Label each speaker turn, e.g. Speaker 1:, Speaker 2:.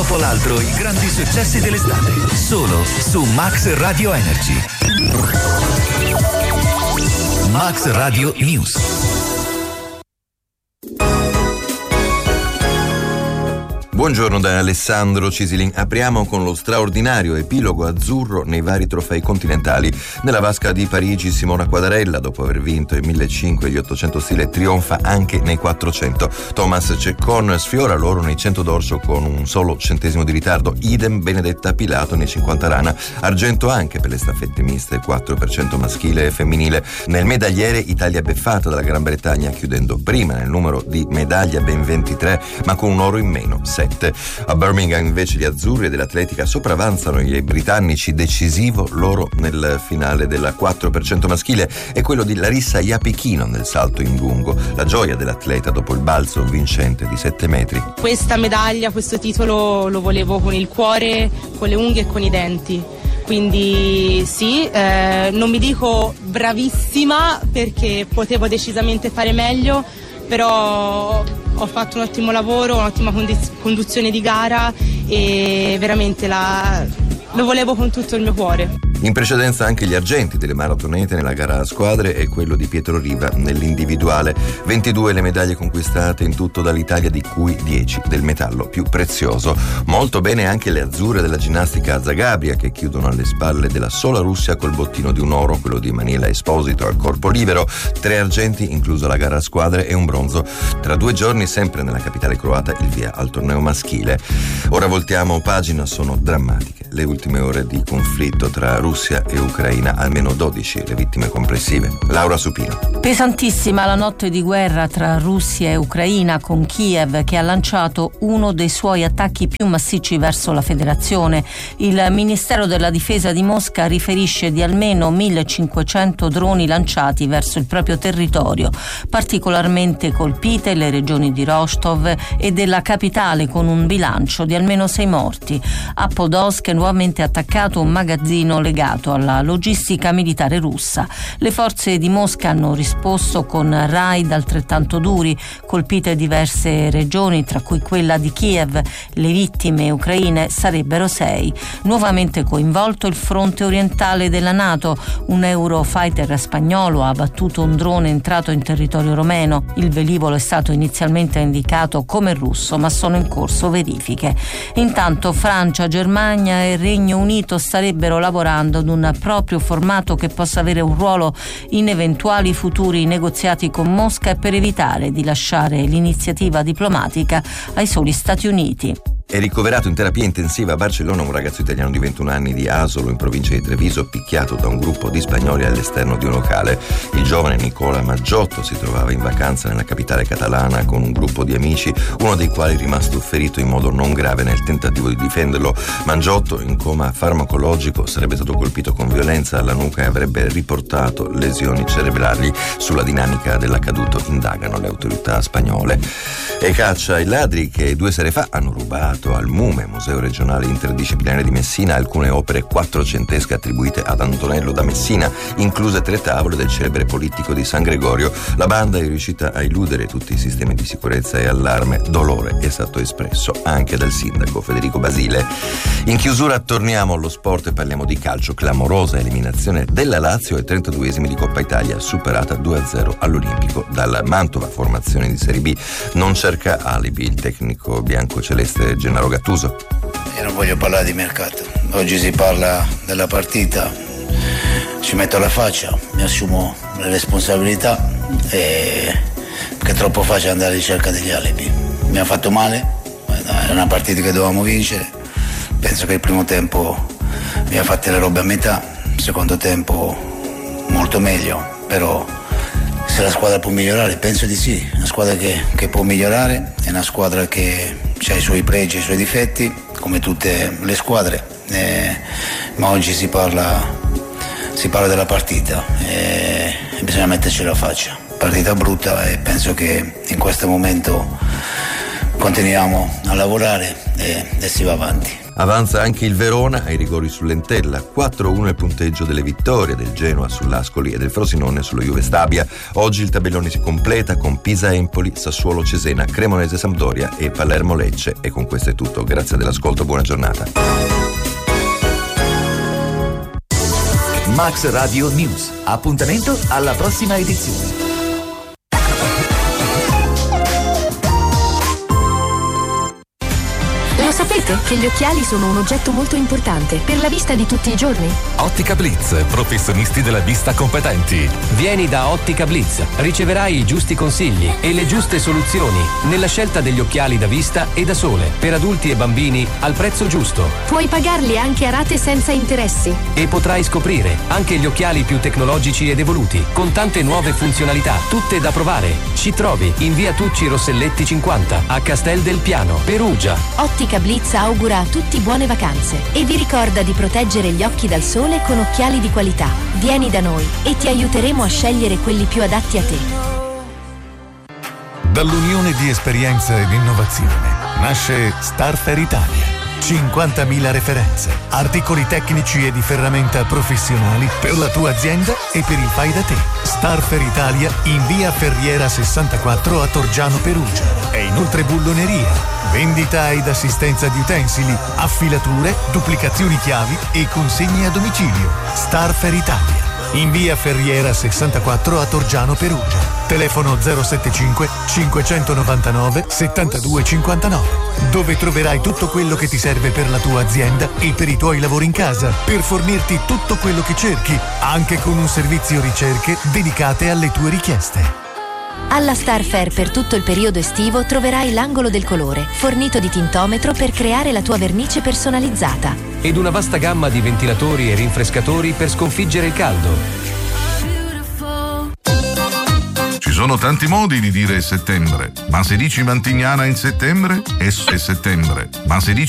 Speaker 1: dopo l'altro i grandi successi dell'estate, solo su Max Radio Energy. Max Radio News.
Speaker 2: Buongiorno da Alessandro Cisilin. Apriamo con lo straordinario epilogo azzurro nei vari trofei continentali. Nella vasca di Parigi Simona Quadarella, dopo aver vinto i 1500 e gli 800 stile, trionfa anche nei 400. Thomas Ceccon sfiora l'oro nei 100 dorso con un solo centesimo di ritardo. Idem Benedetta Pilato nei 50 rana. Argento anche per le staffette miste 4% maschile e femminile. Nel medagliere Italia beffata dalla Gran Bretagna, chiudendo prima nel numero di medaglia, ben 23, ma con un oro in meno, 7. A Birmingham invece gli azzurri dell'atletica sopravanzano i britannici, decisivo loro nel finale della 4% maschile e quello di Larissa Iapichino nel salto in lungo, la gioia dell'atleta dopo il balzo vincente di 7 metri.
Speaker 3: Questa medaglia, questo titolo lo volevo con il cuore, con le unghie e con i denti. Quindi sì, non mi dico bravissima perché potevo decisamente fare meglio, però ho fatto un ottimo lavoro, un'ottima conduzione di gara e veramente lo volevo con tutto il mio cuore.
Speaker 2: In precedenza anche gli argenti delle maratonete nella gara a squadre e quello di Pietro Riva nell'individuale. 22 le medaglie conquistate in tutto dall'Italia, di cui 10 del metallo più prezioso. Molto bene anche le azzurre della ginnastica a Zagabria, che chiudono alle spalle della sola Russia col bottino di un oro, quello di Maniela Esposito al corpo libero. 3 argenti, inclusa la gara a squadre, e un bronzo. Tra 2 giorni, sempre nella capitale croata, il via al torneo maschile. Ora voltiamo pagina, sono drammatiche le ultime ore di conflitto tra Russia e Ucraina, almeno 12 le vittime complessive. Laura Supino.
Speaker 4: Pesantissima la notte di guerra tra Russia e Ucraina, con Kiev che ha lanciato uno dei suoi attacchi più massicci verso la federazione. Il Ministero della Difesa di Mosca riferisce di almeno 1500 droni lanciati verso il proprio territorio. Particolarmente colpite le regioni di Rostov e della capitale, con un bilancio di almeno 6 morti. A Podolsk è nuovamente attaccato un magazzino legato alla logistica militare russa. Le forze di Mosca hanno risposto con raid altrettanto duri, colpite diverse regioni, tra cui quella di Kiev. Le vittime ucraine sarebbero 6. Nuovamente coinvolto il fronte orientale della NATO. Un Eurofighter spagnolo ha abbattuto un drone entrato in territorio romeno. Il velivolo è stato inizialmente indicato come russo, ma sono in corso verifiche. Intanto Francia, Germania e Regno Unito starebbero lavorando ad un proprio formato che possa avere un ruolo in eventuali futuri negoziati con Mosca e per evitare di lasciare l'iniziativa diplomatica ai soli Stati Uniti.
Speaker 2: È ricoverato in terapia intensiva a Barcellona un ragazzo italiano di 21 anni di Asolo, in provincia di Treviso, picchiato da un gruppo di spagnoli all'esterno di un locale. Il giovane Nicola Maggiotto si trovava in vacanza nella capitale catalana con un gruppo di amici, uno dei quali rimasto ferito in modo non grave nel tentativo di difenderlo. Maggiotto, in coma farmacologico, sarebbe stato colpito con violenza alla nuca e avrebbe riportato lesioni cerebrali. Sulla dinamica dell'accaduto indagano le autorità spagnole. E caccia ai ladri che 2 sere fa hanno rubato al MUME, Museo Regionale Interdisciplinare di Messina, alcune opere quattrocentesche attribuite ad Antonello da Messina, incluse 3 tavole del celebre politico di San Gregorio. La banda è riuscita a eludere tutti i sistemi di sicurezza e allarme. Dolore è stato espresso anche dal sindaco Federico Basile. In chiusura torniamo allo sport e parliamo di calcio. Clamorosa eliminazione della Lazio ai 32esimi di Coppa Italia, superata 2-0 all'Olimpico dal Mantova, formazione di Serie B. Non cerca alibi il tecnico biancoceleste Gennaro Gattuso.
Speaker 5: Io non voglio parlare di mercato, oggi si parla della partita, ci metto la faccia, mi assumo le responsabilità, perché è troppo facile andare alla ricerca degli alibi. Mi ha fatto male, era una partita che dovevamo vincere, penso che il primo tempo mi ha fatto le robe a metà, il secondo tempo molto meglio, però se la squadra può migliorare, penso di sì. Una squadra che può migliorare, è una squadra che ha i suoi pregi e i suoi difetti, come tutte le squadre, ma oggi si parla della partita e bisogna metterci la faccia. Partita brutta e penso che in questo momento continuiamo a lavorare e si va avanti.
Speaker 2: Avanza anche il Verona ai rigori sull'Entella, 4-1 il punteggio delle vittorie del Genoa sull'Ascoli e del Frosinone sullo Juve Stabia. Oggi il tabellone si completa con Pisa-Empoli, Sassuolo-Cesena, Cremonese-Sampdoria e Palermo-Lecce. E con questo è tutto, grazie dell'ascolto, buona giornata.
Speaker 1: Max Radio News. Appuntamento alla prossima edizione.
Speaker 6: Lo sapete che gli occhiali sono un oggetto molto importante per la vista di tutti i giorni?
Speaker 7: Ottica Blitz, professionisti della vista competenti.
Speaker 8: Vieni da Ottica Blitz, riceverai i giusti consigli e le giuste soluzioni nella scelta degli occhiali da vista e da sole, per adulti e bambini al prezzo giusto.
Speaker 6: Puoi pagarli anche a rate senza interessi.
Speaker 8: E potrai scoprire anche gli occhiali più tecnologici ed evoluti, con tante nuove funzionalità, tutte da provare. Ci trovi in via Tucci Rosselletti 50, a Castel del Piano, Perugia.
Speaker 6: Ottica Blitz augura a tutti buone vacanze e vi ricorda di proteggere gli occhi dal sole con occhiali di qualità. Vieni da noi e ti aiuteremo a scegliere quelli più adatti a te.
Speaker 9: Dall'unione di esperienza ed innovazione nasce Starfair Italia. 50.000 referenze, articoli tecnici e di ferramenta professionali per la tua azienda e per il fai da te. Starfair Italia in via Ferriera 64 a Torgiano Perugia. È inoltre bulloneria, vendita ed assistenza di utensili, affilature, duplicazioni chiavi e consegne a domicilio. Starfair Italia in via Ferriera 64 a Torgiano Perugia. Telefono 075 599 7259, dove troverai tutto quello che ti serve per la tua azienda e per i tuoi lavori in casa, per fornirti tutto quello che cerchi, anche con un servizio ricerche dedicate alle tue richieste.
Speaker 6: Alla Starfair per tutto il periodo estivo troverai l'angolo del colore, fornito di tintometro per creare la tua vernice personalizzata.
Speaker 8: Ed una vasta gamma di ventilatori e rinfrescatori per sconfiggere il caldo.
Speaker 10: Ci sono tanti modi di dire settembre, ma se dici Mantignana in settembre, è settembre. Ma se dici